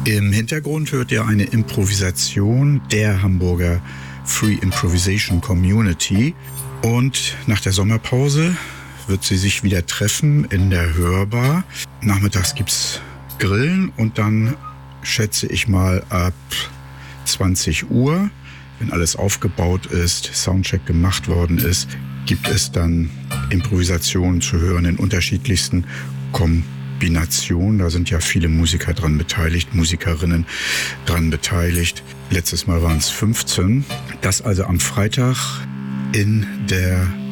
Im Hintergrund hört ihr eine Improvisation der Hamburger Free Improvisation Community. Und nach der Sommerpause wird sie sich wieder treffen in der Hörbar. Nachmittags gibt's Grillen und dann schätze ich mal ab 20 Uhr, wenn alles aufgebaut ist, Soundcheck gemacht worden ist, gibt es dann Improvisationen zu hören in unterschiedlichsten Kombinationen. Da sind ja viele Musiker dran beteiligt, Musikerinnen dran beteiligt. Letztes Mal waren es 15. Das also am Freitag in der